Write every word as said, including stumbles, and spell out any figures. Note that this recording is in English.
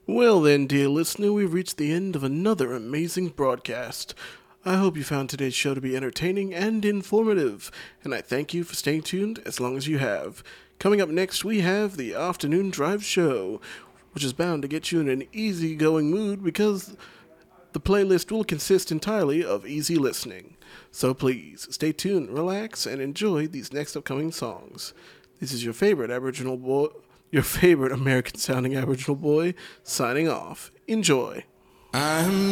Well then, dear listener, we've reached the end of another amazing broadcast. I hope you found today's show to be entertaining and informative, and I thank you for staying tuned as long as you have. Coming up next, we have the Afternoon Drive Show, which is bound to get you in an easygoing mood because the playlist will consist entirely of easy listening. So please, stay tuned, relax, and enjoy these next upcoming songs. This is your favorite Aboriginal boy, your favorite American-sounding Aboriginal boy, signing off. Enjoy. I'm